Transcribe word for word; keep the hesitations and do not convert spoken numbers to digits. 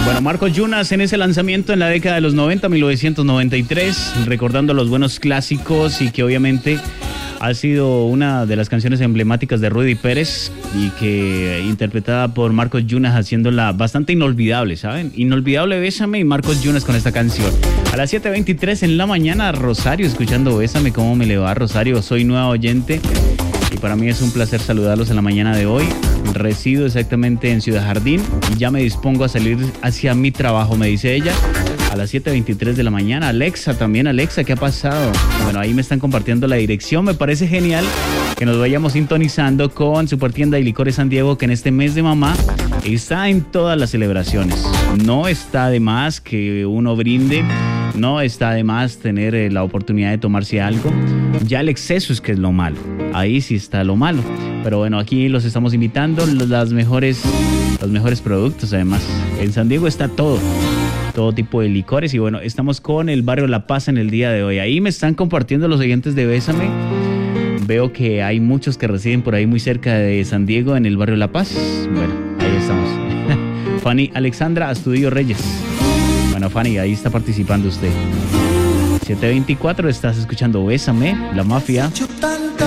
Bueno, Marcos Yunas en ese lanzamiento en la década de los noventa, mil novecientos noventa y tres, recordando los buenos clásicos y que obviamente ha sido una de las canciones emblemáticas de Rudy Pérez y que interpretada por Marcos Yunas haciéndola bastante inolvidable, ¿saben? Inolvidable Bésame y Marcos Yunas con esta canción. A las siete veintitrés en la mañana, Rosario escuchando Bésame. ¿Cómo me le va, Rosario? Soy nueva oyente y para mí es un placer saludarlos en la mañana de hoy. Resido exactamente en Ciudad Jardín y ya me dispongo a salir hacia mi trabajo, me dice ella. A las siete veintitrés de la mañana. Alexa también, Alexa, ¿qué ha pasado? Bueno, ahí me están compartiendo la dirección. Me parece genial que nos vayamos sintonizando con Supertienda y Licores San Diego, que en este mes de mamá está en todas las celebraciones. No está de más que uno brinde, no está de más tener eh, la oportunidad de tomarse algo. Ya el exceso es que es lo malo. Ahí sí está lo malo. Pero bueno, aquí los estamos invitando, las mejores, los mejores productos además. En San Diego está todo. Todo tipo de licores y bueno, estamos con el barrio La Paz en el día de hoy. Ahí me están compartiendo los oyentes de Bésame. Veo que hay muchos que residen por ahí muy cerca de San Diego en el barrio La Paz. Bueno, ahí estamos. Fanny Alexandra Astudillo Reyes. Bueno, Fanny, ahí está participando usted. siete veinticuatro, estás escuchando Bésame, La Mafia.